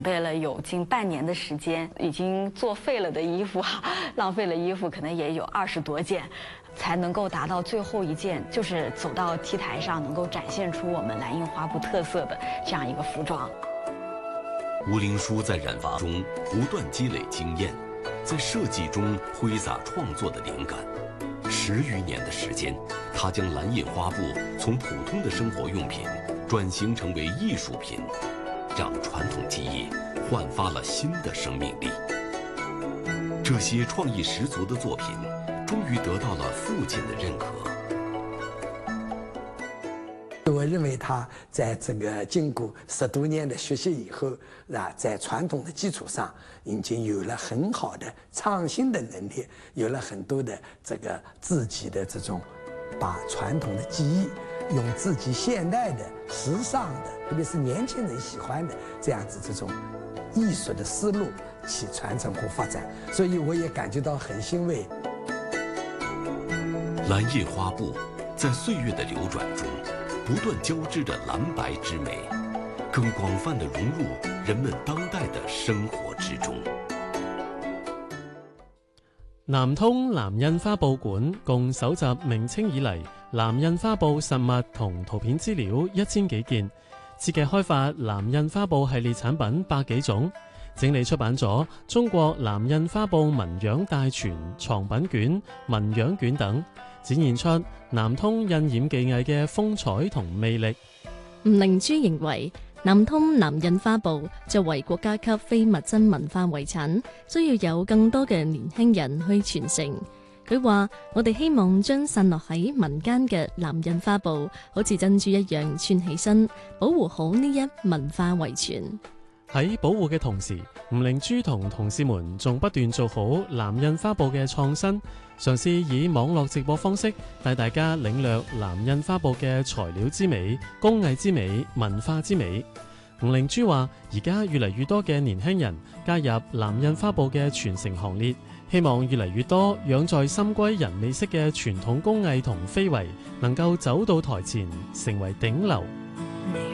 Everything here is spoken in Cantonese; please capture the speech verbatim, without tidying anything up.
备了有近半年的时间，已经作废了的衣服，浪费了衣服可能也有二十多件，才能够达到最后一件，就是走到 T 台上能够展现出我们蓝印花布特色的这样一个服装。 吴灵书在染发中不断积累经验，在设计中挥洒创作的灵感。十余年的时间，他将蓝印花布从普通的生活用品转型成为艺术品，让传统技艺焕发了新的生命力。这些创意十足的作品，终于得到了父亲的认可。 我认为他在这个经过十多年的学习以后，啊，在传统的基础上已经有了很好的创新的能力，有了很多的这个自己的这种，把传统的技艺用自己现代的、时尚的，特别是年轻人喜欢的这样子这种艺术的思路去传承和发展，所以我也感觉到很欣慰。 蓝印花布在岁月的流转中，不断交织着蓝白之美，更广泛地融入人们當代的生活之中。 南通藍印花布館共搜集明清以嚟藍印花布實物同圖片資料一千幾件，設計開發藍印花布系列產品百幾種，整理出版咗《中國藍印花布紋樣大全》藏品卷、紋樣卷等，展現出南通印染技藝嘅風采同魅力。 吳靈珠認為，南通藍印花布作為國家級非物質文化遺產，需要有更多嘅年輕人去傳承。佢話：我哋希望將散落喺民間嘅藍印花布，好似珍珠一樣串起身，保護好呢一文化遺傳。 喺保護嘅同時，吳靈珠同同事們仲不斷做好藍印花布嘅創新，嘗試以網絡直播方式帶大家領略藍印花布嘅材料之美、工藝之美、文化之美。吳靈珠話：而家越嚟越多嘅年輕人加入藍印花布嘅傳承行列，希望越嚟越多養在深閨人未識嘅傳統工藝同非遺能夠走到台前，成為頂流。